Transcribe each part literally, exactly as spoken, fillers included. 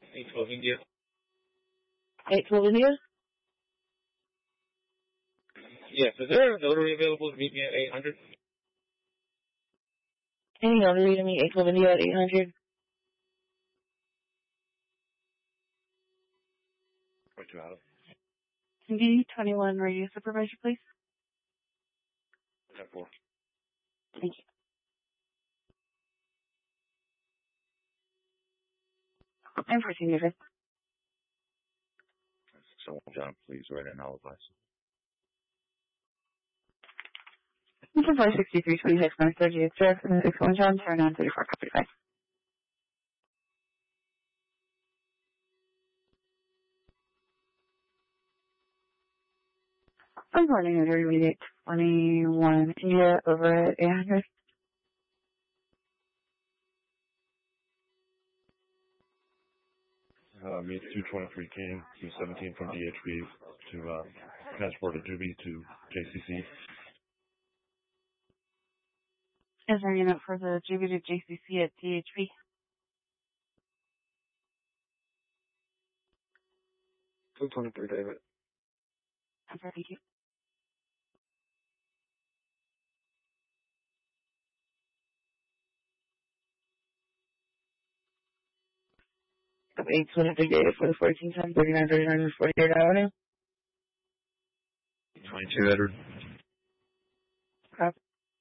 eight twelve India. eight twelve India? Yes, is there a notary available to meet me at eight hundred? Any notary to meet eight twelve India at eight hundred? Wait, two out of. D twenty-one radio supervisor, please. ten four. Thank you. I'm proceeding with it. So, John, please write in alibi. This is five sixty-three twenty-six North thirtieth Drive, and six one John, turn on thirty-four, copy five. I'm calling notary with eight twenty-one India over at eight hundred. Uh, meet two twenty-three King, two seventeen from D H B to uh, transport a Juby to J C C. Is there a unit for the J B to J C C at D H B? two twenty-three, David. Okay, thank you. eight twenty-three David for the fourteen ten, thirty-nine thirty-nine, forty-third Avenue. twenty-two, Edward. Copy.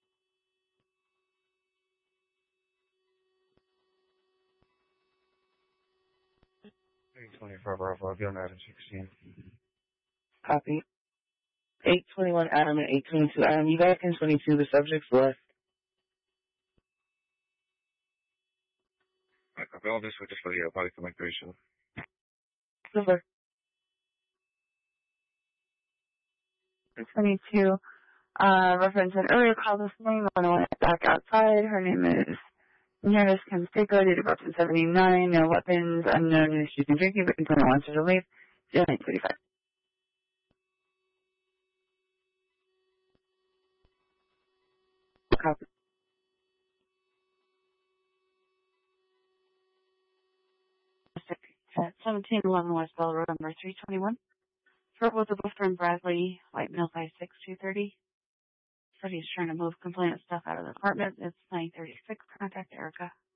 twenty-four, Bravo, I'll Adam sixteen. Copy. eight twenty-one Adam and eight twenty-two Adam. You back in twenty-two, the subject's left. I copy all this with just for the uh, body communication. Super. twenty-two. Uh, reference an earlier call this morning. The one went back outside. Her name is Nurse Canseco, date of birth in seventy-nine. No weapons, unknown. She's been drinking, but until wants her to leave. zero nine thirty-five. Copy. seventeen eleven West Bell Road, number three twenty-one. Fort was a friend Bradley, White Mill five six two thirty. Freddie's trying to move complainant stuff out of the apartment. It's nine thirty-six. Contact Erica.